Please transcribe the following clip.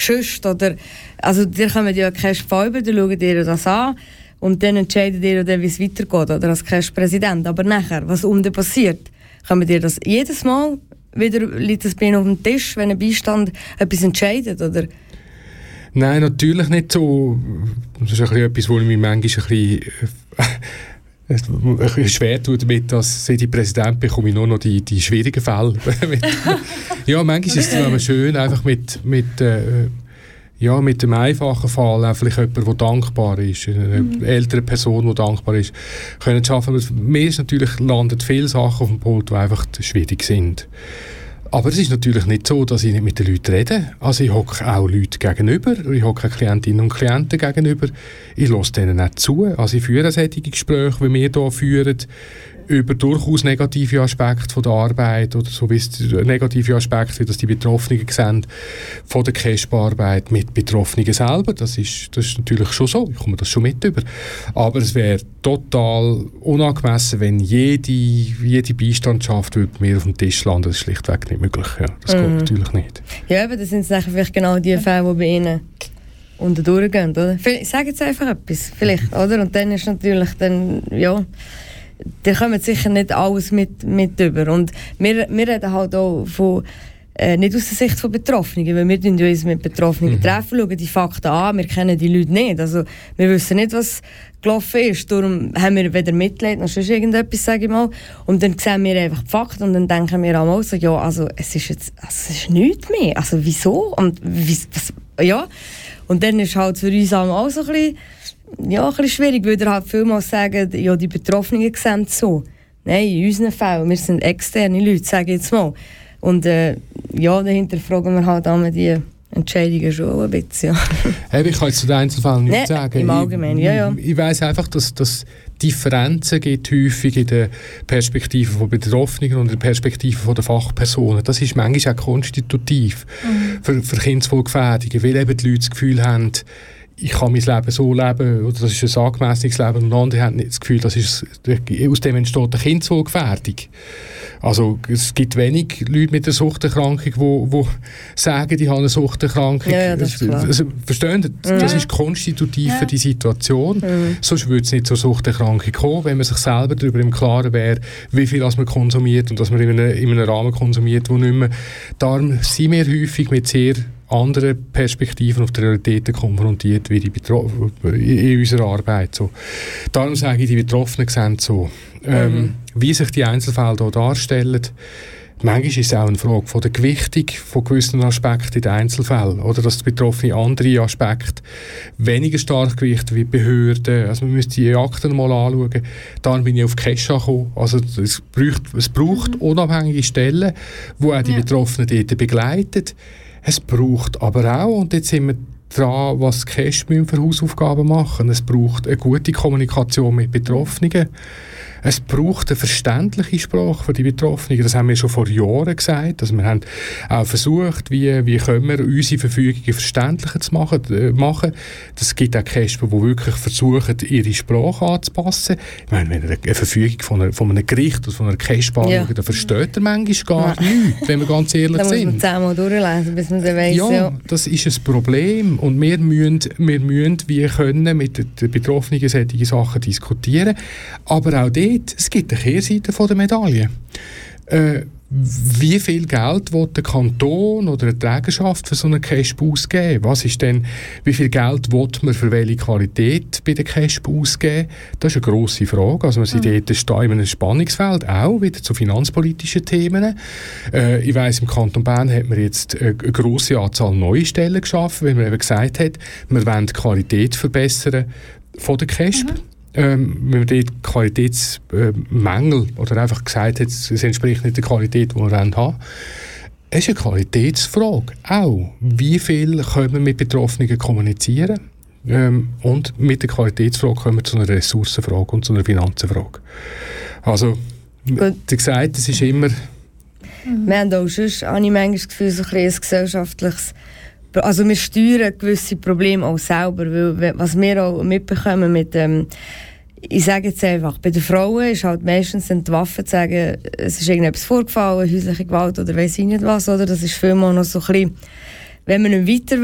sonst, oder, also ihr kommt ja Cash über, dann schaut ihr das an und dann entscheidet ihr dann, wie es weitergeht, oder als Cash-Präsident. Aber nachher, was unten passiert, kommt ihr das jedes Mal wieder, liegt das bei Ihnen auf dem Tisch, wenn ein Beistand etwas entscheidet, oder? Nein, natürlich nicht so. Das ist etwas, wo ich mich manchmal ein bisschen schwer tut damit, dass seit ich Präsident bin, bekomme ich nur noch die schwierigen Fälle. Ja, manchmal ist es aber schön, einfach mit dem einfachen Fall auch vielleicht jemand, der dankbar ist, eine ältere Person, die dankbar ist, können zu schaffen. Mir ist natürlich, landet viele Sachen auf dem Pult, die einfach schwierig sind. Aber es ist natürlich nicht so, dass ich nicht mit den Leuten rede. Also ich hocke auch Leute gegenüber, ich hocke Klientinnen und Klienten gegenüber. Ich höre denen nicht zu. Also ich führe solche Gespräche, wie wir hier führen, über durchaus negative Aspekte von der Arbeit oder so wie es negative Aspekte, wie das die Betroffenen sehen, von der CASHP-Arbeit mit Betroffenen selber. Das ist natürlich schon so, ich komme das schon mit über. Aber es wäre total unangemessen, wenn jede Beistandschaft würde mir auf dem Tisch landen. Das ist schlichtweg nicht möglich. Ja, das geht natürlich nicht. Ja, aber das sind vielleicht genau die Fälle, die bei Ihnen unten durchgehen, oder? Ich sage jetzt einfach etwas, vielleicht, oder? Und dann ist natürlich dann, ja, da kommen sicher nicht alles mit über. Und wir reden halt auch von, nicht aus der Sicht von Betroffenen, weil wir uns mit Betroffenen treffen, schauen die Fakten an, wir kennen die Leute nicht. Also wir wissen nicht, was gelaufen ist. Darum haben wir weder Mitleid noch sonst irgendetwas, sage ich mal. Und dann sehen wir einfach die Fakten und dann denken wir auch mal so, ja, also es ist nichts mehr. Also wieso? Und ja. Und dann ist halt für uns auch so ein bisschen schwierig, weil wir halt vielmals sagen, ja, die Betroffenen sehen es so. Nein, in unseren Fällen, wir sind externe Leute, sage ich jetzt mal. Und dahinter fragen wir halt einmal die Entscheidungen schon ein bisschen. Ja. Ich kann jetzt zu den Einzelfällen nichts sagen. Im Allgemeinen, ja. Ich weiss einfach, dass Differenzen gibt häufig in der Perspektive von Betroffenen und in der Perspektive der Fachpersonen. Das ist manchmal auch konstitutiv für Kindeswohlgefährdungen, weil eben die Leute das Gefühl haben, ich kann mein Leben so leben, oder das ist ein angemessenes Leben, und andere haben nicht das Gefühl, aus dem entsteht eine Kindeswohlgefährdung. Also es gibt wenig Leute mit einer Suchterkrankung, die sagen, die haben eine Suchterkrankung. Ja, das ist klar. Verstehen Sie? Das ist konstitutiv für die Situation. Sonst würde es nicht zur Suchterkrankung kommen, wenn man sich selber darüber im Klaren wäre, wie viel man konsumiert und dass man in einem Rahmen konsumiert, wo nicht mehr. Darum sind wir häufig mit sehr anderen Perspektiven auf die Realitäten konfrontiert wie in unserer Arbeit. So. Darum sage ich, die Betroffenen sehen so. Wie sich die Einzelfälle hier darstellen, manchmal ist es auch eine Frage von der Gewichtung von gewissen Aspekten in den Einzelfällen. Oder dass die Betroffenen andere Aspekte weniger stark gewichten wie Behörden. Also man müsste die Akten mal anschauen. Dann bin ich auf Kesha gekommen. Also es braucht unabhängige Stellen, die auch die Betroffenen dort begleiten. Es braucht aber auch, und jetzt sind wir dran, was Cash für Hausaufgaben machen. Es braucht eine gute Kommunikation mit Betroffenen. Es braucht eine verständliche Sprache für die Betroffenen. Das haben wir schon vor Jahren gesagt. Also wir haben auch versucht, wie können wir unsere Verfügungen verständlicher zu machen. Das gibt auch Kästen, die wirklich versuchen, ihre Sprache anzupassen. Ich meine, wenn ihr eine Verfügung von einem Gericht oder von einer Käste anschaut, dann versteht ihr manchmal gar nichts, wenn wir ganz ehrlich sind. Da muss man 10-mal durchlesen, bis man dann weiss. Ja, das ist ein Problem. Und wir müssen wie können mit den Betroffenen solche Sachen diskutieren. Aber auch dort, es gibt eine Kehrseite von der Medaille. Wie viel Geld will der Kanton oder eine Trägerschaft für so eine CASHP ausgeben? Wie viel Geld will man für welche Qualität bei der CASHP ausgeben? Das ist eine grosse Frage. Also wir sind dort in einem Spannungsfeld, auch wieder zu finanzpolitischen Themen. Ich weiss, im Kanton Bern hat man jetzt eine grosse Anzahl neue Stellen geschaffen, weil man eben gesagt hat, wir wollen die Qualität verbessern von der CASHP. Wenn man dort Qualitätsmängel oder einfach gesagt hat, es entspricht nicht der Qualität, die wir haben. Es ist eine Qualitätsfrage. Auch, wie viel können wir mit Betroffenen kommunizieren? Und mit der Qualitätsfrage kommen wir zu einer Ressourcenfrage und zu einer Finanzenfrage. Also, wie gesagt, es ist immer... Wir haben auch sonst, habe ich manchmal das Gefühl, so ein gesellschaftliches... Also wir steuern gewisse Probleme auch selber, weil was wir auch mitbekommen mit ich sage jetzt einfach, bei den Frauen ist halt meistens die Waffe zu sagen, es ist irgendetwas vorgefallen, häusliche Gewalt oder weiss ich nicht was, oder? Das ist vielmal noch so ein bisschen, wenn man nicht weiter